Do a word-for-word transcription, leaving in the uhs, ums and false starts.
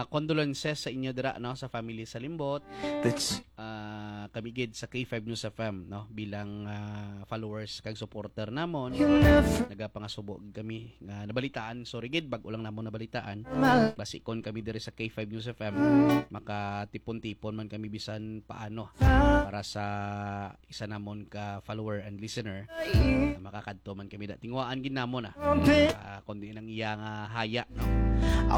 condolences sa inyo dira no sa family sa Limbot. That's Uh, kami gid sa K five News F M no bilang uh, followers kag supporter namon. Nagapangasubo kami nga nabalitaan, sorry gid bag ulang namon nabalitaan. Basikon kami diri sa K five News F M makatipon-tipon man kami bisan paano para sa isa namon ka follower and listener na makakadto man kami da tingwaan gid namon ah uh, kundi nang iya nga haya no